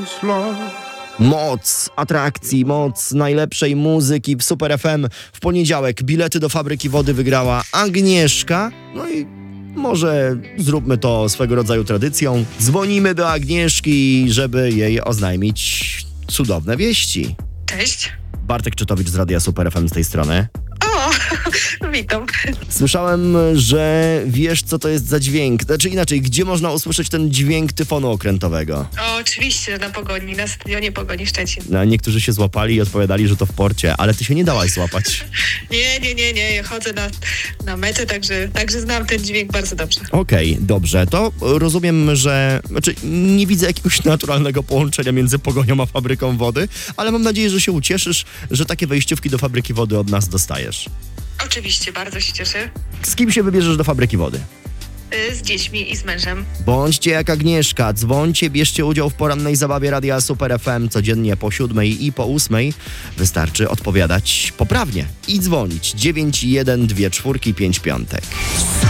Moc atrakcji, moc najlepszej muzyki w Super FM. W poniedziałek bilety do Fabryki Wody wygrała Agnieszka. No i może zróbmy to swego rodzaju tradycją. Dzwonimy do Agnieszki, żeby jej oznajmić cudowne wieści. Cześć. Bartek Czytowicz z Radia Super FM z tej strony. O, witam. Słyszałem, że wiesz, co to jest za dźwięk. Znaczy inaczej, gdzie można usłyszeć ten dźwięk tyfonu okrętowego? O, oczywiście, na Pogoni, na stadionie Pogoni Szczecin. No, niektórzy się złapali i odpowiadali, że to w porcie, ale ty się nie dałaś złapać. Nie, chodzę na mecz, także znam ten dźwięk bardzo dobrze. Okej, dobrze, to rozumiem, że... Znaczy, nie widzę jakiegoś naturalnego połączenia między Pogonią a Fabryką Wody, ale mam nadzieję, że się ucieszysz, że takie wejściówki do Fabryki Wody od nas dostajesz. Oczywiście, bardzo się cieszę. Z kim się wybierzesz do Fabryki Wody? Z dziećmi i z mężem. Bądźcie jak Agnieszka, dzwońcie, bierzcie udział w porannej zabawie Radia Super FM codziennie po 7 i po 8. Wystarczy odpowiadać poprawnie i dzwonić 912455.